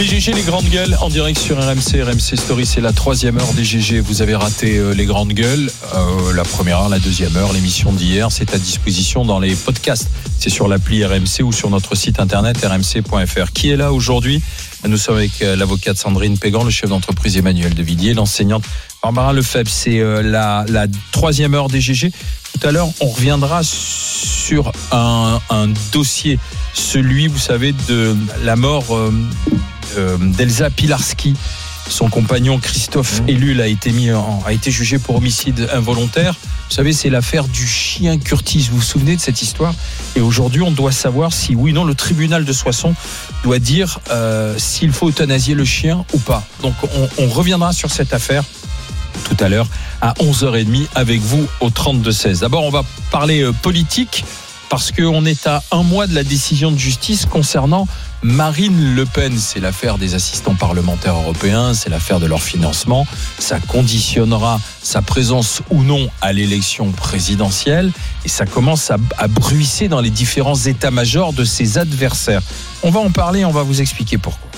Les GG, les grandes gueules, en direct sur RMC Story, c'est la 3e heure des GG. Vous avez raté les grandes gueules, la première heure, la 2e heure, l'émission d'hier, c'est à disposition dans les podcasts. C'est sur l'appli RMC ou sur notre site internet rmc.fr. Qui est là aujourd'hui ? Nous sommes avec l'avocate Sandrine Pégan, le chef d'entreprise Emmanuel de Villiers, l'enseignante Barbara Lefebvre. C'est la 3e heure des GG. Tout à l'heure, on reviendra sur un dossier, celui, vous savez, de la mort d'Elsa Pilarski. Son compagnon Christophe Ellul a été jugé pour homicide involontaire. Vous savez, c'est l'affaire du chien Curtis. Vous vous souvenez de cette histoire ? Et aujourd'hui, on doit savoir si oui ou non le tribunal de Soissons doit dire s'il faut euthanasier le chien ou pas. Donc, on reviendra sur cette affaire tout à l'heure à 11h30 avec vous au 32-16. D'abord, on va parler politique parce qu'on est à un mois de la décision de justice concernant Marine Le Pen. C'est l'affaire des assistants parlementaires européens, c'est l'affaire de leur financement. Ça conditionnera sa présence ou non à l'élection présidentielle et ça commence à bruisser dans les différents états-majors de ses adversaires. On va en parler, on va vous expliquer pourquoi.